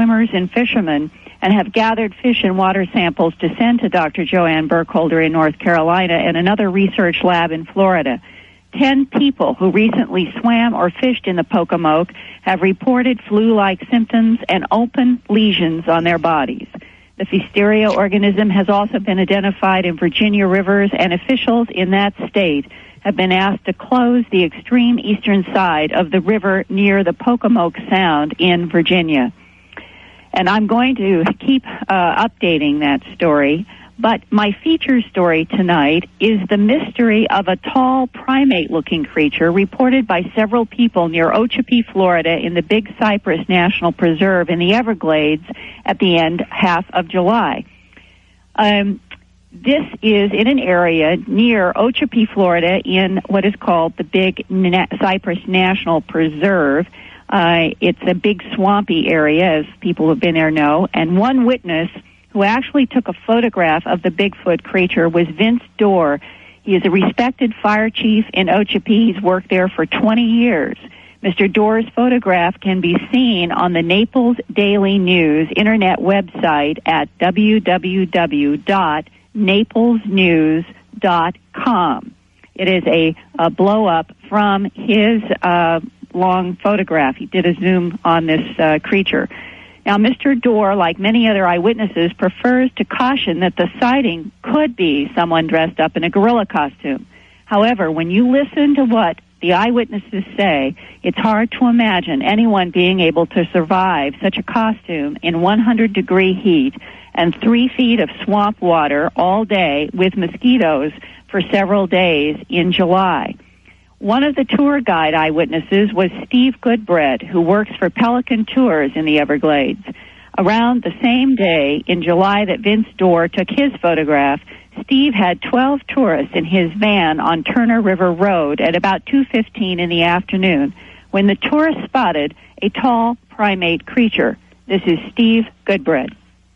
swimmers and fishermen and have gathered fish and water samples to send to Dr. Joanne Burkholder in North Carolina and another research lab in Florida. 10 people who recently swam or fished in the Pocomoke have reported flu-like symptoms and open lesions on their bodies. The Pfiesteria organism has also been identified in Virginia rivers, and officials in that state have been asked to close the extreme eastern side of the river near the Pocomoke Sound in Virginia. And I'm going to keep updating that story. But my feature story tonight is the mystery of a tall primate-looking creature reported by several people near Okeechobee, Florida, in the Big Cypress National Preserve in the Everglades at the half of July. This is in an area near Okeechobee, Florida, in what is called the Big Cypress National Preserve. It's a big swampy area, as people who have been there know, and one witness who actually took a photograph of the Bigfoot creature was Vince Dorr. He is a respected fire chief in Okeechobee. He's worked there for 20 years. Mr. Dorr's photograph can be seen on the Naples Daily News internet website at www.naplesnews.com. It is a blow-up from his long photograph. He did a zoom on this creature. Now, Mr. Dorr, like many other eyewitnesses, prefers to caution that the sighting could be someone dressed up in a gorilla costume. However, when you listen to what the eyewitnesses say, it's hard to imagine anyone being able to survive such a costume in 100-degree heat and 3 feet of swamp water all day with mosquitoes for several days in July. One of the tour guide eyewitnesses was Steve Goodbread, who works for Pelican Tours in the Everglades. Around the same day in July that Vince Dorr took his photograph, Steve had 12 tourists in his van on Turner River Road at about 2:15 in the afternoon when the tourists spotted a tall primate creature. This is Steve Goodbread.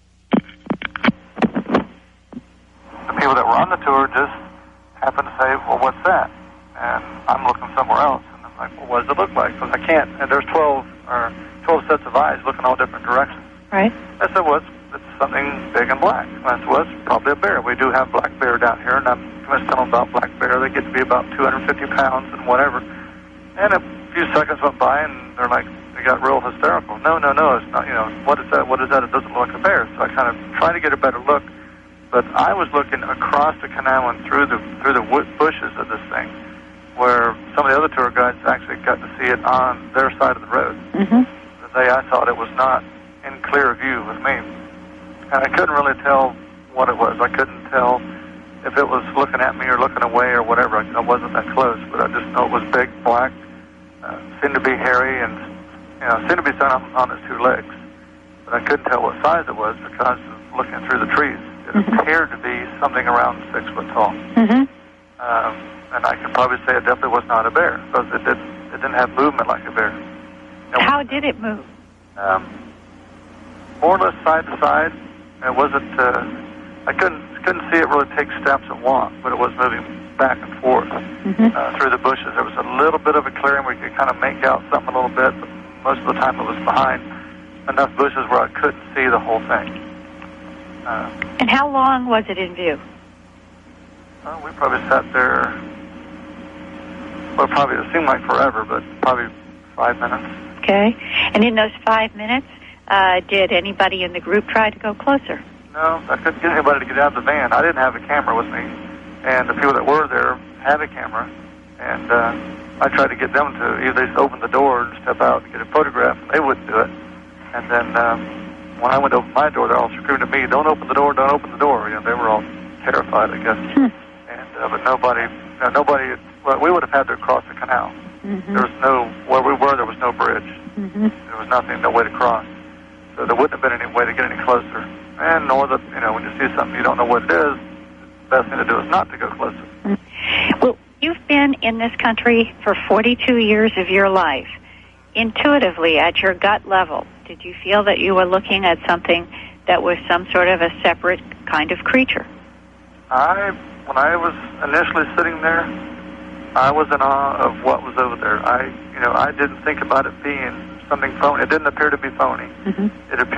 The people that were on the tour just happened to say, well, what's that? And I'm looking somewhere else, and I'm like, well, what does it look like? Because I can't, and there's 12 sets of eyes looking all different directions. Right. I said, well, it's something big and black. And I said, well, it's probably a bear. We do have black bear down here, and I'm going to tell them about black bear. They get to be about 250 pounds and whatever. And a few seconds went by, and they're like, they got real hysterical. No, it's not, what is that? What is that? It doesn't look like a bear. So I kind of tried to get a better look, but I was looking across the canal and through the bushes of this thing, where some of the other tour guides actually got to see it on their side of the road. Mm-hmm. I thought it was not in clear view with me. And I couldn't really tell what it was. I couldn't tell if it was looking at me or looking away or whatever. I wasn't that close, but I just know it was big, black, seemed to be hairy, and seemed to be standing on its 2 legs. But I couldn't tell what size it was because I was looking through the trees. It appeared to be something around 6 foot tall. Mm-hmm. And I can probably say it definitely was not a bear because it didn't have movement like a bear. How did it move? More or less side to side. It wasn't. I couldn't see it really take steps at once, but it was moving back and forth through the bushes. There was a little bit of a clearing where you could kind of make out something a little bit, but most of the time it was behind enough bushes where I couldn't see the whole thing. And how long was it in view? We probably sat there. Well, probably it seemed like forever, but probably 5 minutes. Okay. And in those 5 minutes, did anybody in the group try to go closer? No, I couldn't get anybody to get out of the van. I didn't have a camera with me, and the people that were there had a camera, and I tried to get them to either just open the door and step out and get a photograph, and they wouldn't do it. And then when I went to open my door, they're all screaming at me, don't open the door, don't open the door. They were all terrified, I guess. And but nobody, well, we would have had to cross the canal. There was where we were, there was no bridge. There was nothing, no way to cross. So there wouldn't have been any way to get any closer. And nor when you see something you don't know what it is, the best thing to do is not to go closer. Well, you've been in this country for 42 years of your life. Intuitively, at your gut level, did you feel that you were looking at something that was some sort of a separate kind of creature? When I was initially sitting there, I was in awe of what was over there. I didn't think about it being something phony. It didn't appear to be phony. It appeared